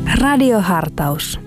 Radiohartaus.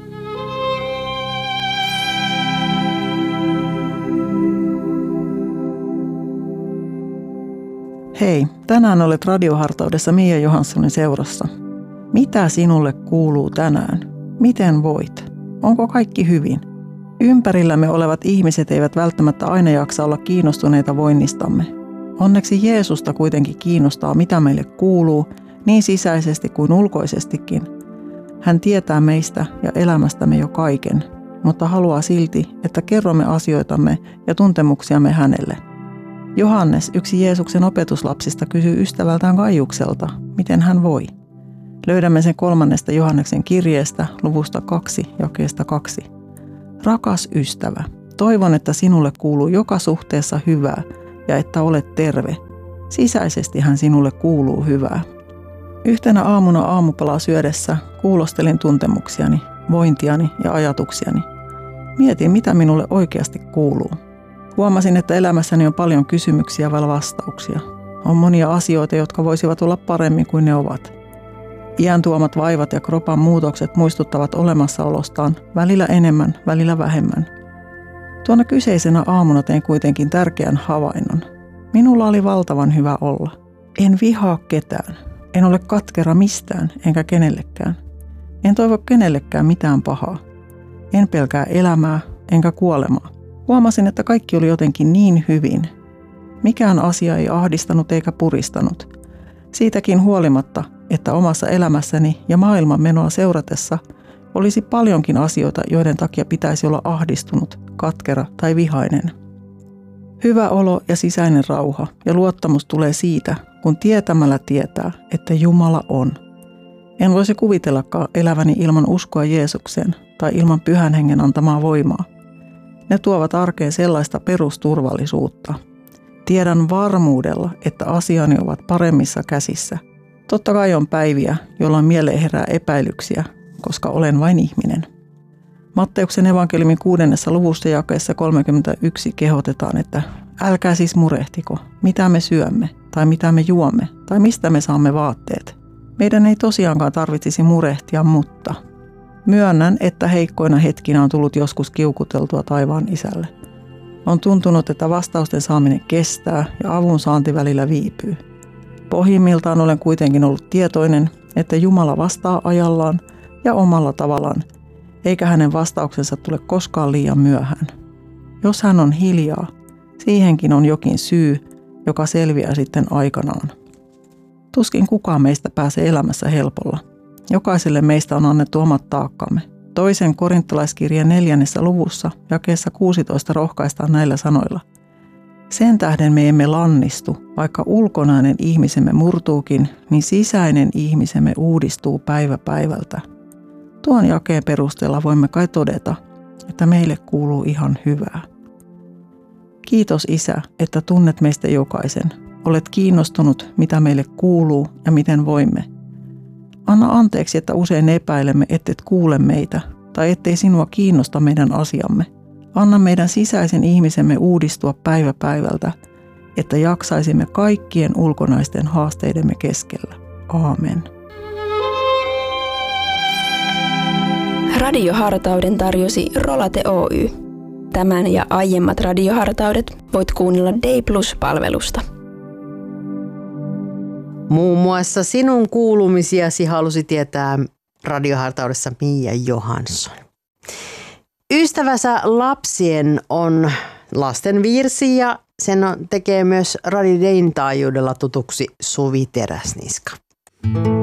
Hei, tänään olet Radiohartaudessa Mia Johanssonin seurassa. Mitä sinulle kuuluu tänään? Miten voit? Onko kaikki hyvin? Ympärillämme olevat ihmiset eivät välttämättä aina jaksa olla kiinnostuneita voinnistamme. Onneksi Jeesusta kuitenkin kiinnostaa, mitä meille kuuluu, niin sisäisesti kuin ulkoisestikin. Hän tietää meistä ja elämästämme jo kaiken, mutta haluaa silti, että kerromme asioitamme ja tuntemuksiamme hänelle. Johannes, yksi Jeesuksen opetuslapsista, kysyy ystävältään Kaijukselta, miten hän voi. Löydämme sen 3. Johanneksen kirjeestä, luvusta 2, jakeesta 2. Rakas ystävä, toivon, että sinulle kuuluu joka suhteessa hyvää ja että olet terve. Sisäisestihän sinulle kuuluu hyvää. Yhtenä aamuna aamupalaa syödessä kuulostelin tuntemuksiani, vointiani ja ajatuksiani. Mietin, mitä minulle oikeasti kuuluu. Huomasin, että elämässäni on paljon kysymyksiä vailla vastauksia. On monia asioita, jotka voisivat olla paremmin kuin ne ovat. Iän tuomat vaivat ja kropan muutokset muistuttavat olemassaolostaan, välillä enemmän, välillä vähemmän. Tuona kyseisenä aamuna tein kuitenkin tärkeän havainnon. Minulla oli valtavan hyvä olla. En vihaa ketään. En ole katkera mistään, enkä kenellekään. En toivo kenellekään mitään pahaa. En pelkää elämää, enkä kuolemaa. Huomasin, että kaikki oli jotenkin niin hyvin. Mikään asia ei ahdistanut eikä puristanut. Siitäkin huolimatta, että omassa elämässäni ja maailman menoa seuratessa olisi paljonkin asioita, joiden takia pitäisi olla ahdistunut, katkera tai vihainen. Hyvä olo ja sisäinen rauha ja luottamus tulee siitä, kun tietämällä tietää, että Jumala on. En voisi kuvitellakaan eläväni ilman uskoa Jeesukseen tai ilman Pyhän Hengen antamaa voimaa. Ne tuovat arkeen sellaista perusturvallisuutta. Tiedän varmuudella, että asiani ovat paremmissa käsissä. Totta kai on päiviä, jolloin mieleen herää epäilyksiä, koska olen vain ihminen. Matteuksen evankeliumin 6. luvussa jakeessa 31 kehotetaan, että älkää siis murehtiko, mitä me syömme, tai mitä me juomme, tai mistä me saamme vaatteet. Meidän ei tosiaankaan tarvitsisi murehtia, mutta myönnän, että heikkoina hetkinä on tullut joskus kiukuteltua taivaan isälle. On tuntunut, että vastausten saaminen kestää ja avun saanti välillä viipyy. Pohjimmiltaan olen kuitenkin ollut tietoinen, että Jumala vastaa ajallaan ja omalla tavallaan, eikä hänen vastauksensa tule koskaan liian myöhään. Jos hän on hiljaa, siihenkin on jokin syy, joka selviää sitten aikanaan. Tuskin kukaan meistä pääsee elämässä helpolla. Jokaiselle meistä on annettu omat taakkamme. 2. Korintolaiskirjeen 4. luvussa jakeessa 16 rohkaistaan näillä sanoilla. Sen tähden me emme lannistu, vaikka ulkonainen ihmisemme murtuukin, niin sisäinen ihmisemme uudistuu päivä päivältä. Tuon jakeen perusteella voimme kai todeta, että meille kuuluu ihan hyvää. Kiitos Isä, että tunnet meistä jokaisen. Olet kiinnostunut, mitä meille kuuluu ja miten voimme. Anna anteeksi, että usein epäilemme, ettet kuule meitä tai ettei sinua kiinnosta meidän asiamme. Anna meidän sisäisen ihmisemme uudistua päivä päivältä, että jaksaisimme kaikkien ulkonaisten haasteidemme keskellä. Aamen. Radiohartauden tarjosi Rolate Oy. Tämän ja aiemmat radiohartaudet voit kuunnella Day Plus-palvelusta. Muun muassa sinun kuulumisiasi halusi tietää radiohartaudessa Mia Johansson. Ystävänsä lapsien on lasten virsi ja sen tekee myös Radio Dayn taajuudella tutuksi Suvi Teräsniska.